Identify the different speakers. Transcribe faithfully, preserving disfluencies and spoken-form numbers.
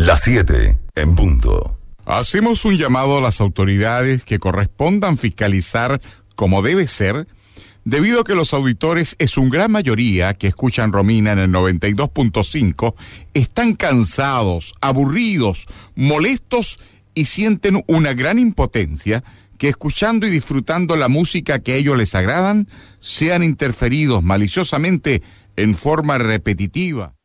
Speaker 1: Las siete en punto.
Speaker 2: Hacemos un llamado a las autoridades que correspondan fiscalizar como debe ser, debido a que los auditores, es una gran mayoría que escuchan Romina en el noventa y dos punto cinco, están cansados, aburridos, molestos y sienten una gran impotencia que escuchando y disfrutando la música que a ellos les agradan, sean interferidos maliciosamente en forma repetitiva.